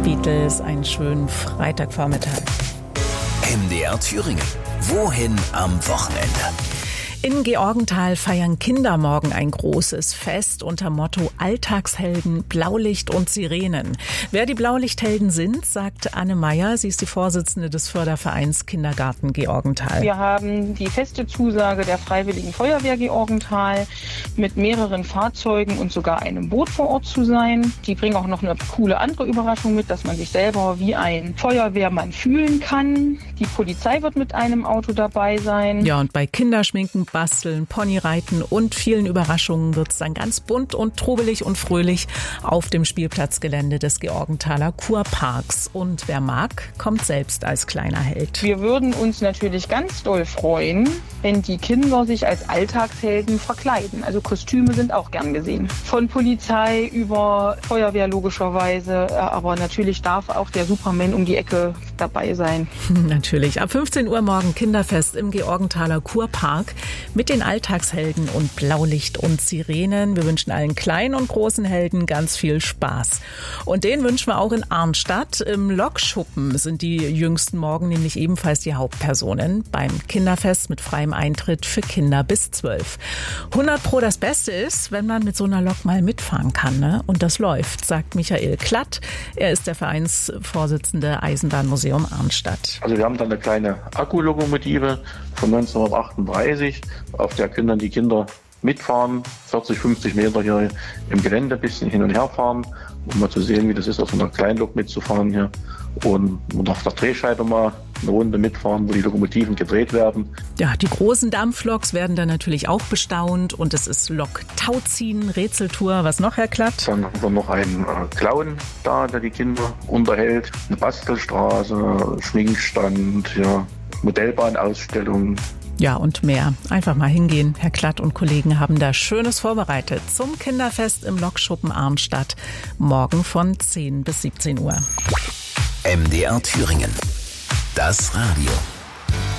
Beatles, einen schönen Freitagvormittag. MDR Thüringen. Wohin am Wochenende? In Georgenthal feiern Kinder morgen ein großes Fest unter Motto Alltagshelden, Blaulicht und Sirenen. Wer die Blaulichthelden sind, sagt Anne Meyer. Sie ist die Vorsitzende des Fördervereins Kindergarten Georgenthal. Wir haben die feste Zusage der Freiwilligen Feuerwehr Georgenthal, mit mehreren Fahrzeugen und sogar einem Boot vor Ort zu sein. Die bringen auch noch eine coole andere Überraschung mit, dass man sich selber wie ein Feuerwehrmann fühlen kann. Die Polizei wird mit einem Auto dabei sein. Ja, und bei Kinderschminken, Basteln, Ponyreiten und vielen Überraschungen wird es dann ganz bunt und trubelig und fröhlich auf dem Spielplatzgelände des Georgenthaler Kurparks. Und wer mag, kommt selbst als kleiner Held. Wir würden uns natürlich ganz doll freuen, wenn die Kinder sich als Alltagshelden verkleiden. Also Kostüme sind auch gern gesehen. Von Polizei über Feuerwehr logischerweise, aber natürlich darf auch der Superman um die Ecke dabei sein. Natürlich. Ab 15 Uhr morgen Kinderfest im Georgenthaler Kurpark mit den Alltagshelden und Blaulicht und Sirenen. Wir wünschen allen kleinen und großen Helden ganz viel Spaß. Und den wünschen wir auch in Arnstadt. Im Lokschuppen sind die Jüngsten morgen nämlich ebenfalls die Hauptpersonen beim Kinderfest mit freiem Eintritt für Kinder bis 12. 100 % das Beste ist, wenn man mit so einer Lok mal mitfahren kann, ne? Und das läuft, sagt Michael Klatt. Er ist der Vereinsvorsitzende Eisenbahnmuseum Arnstadt. Also wir haben dann eine kleine Akkulokomotive von 1938, auf der können dann die Kinder mitfahren, 40, 50 Meter hier im Gelände ein bisschen hin und her fahren, um mal zu sehen, wie das ist, auf so einer Kleinlok mitzufahren hier. Und auf der Drehscheibe mal eine Runde mitfahren, wo die Lokomotiven gedreht werden. Ja, die großen Dampfloks werden dann natürlich auch bestaunt und es ist Lok-Tauziehen, Rätseltour. Was noch, Herr Klatt? Dann haben wir noch einen Clown da, der die Kinder unterhält. Eine Bastelstraße, Schminkstand, ja, Modellbahnausstellung. Ja, und mehr. Einfach mal hingehen. Herr Klatt und Kollegen haben da Schönes vorbereitet zum Kinderfest im Lokschuppen Arnstadt. Morgen von 10 bis 17 Uhr. MDR Thüringen. Das Radio.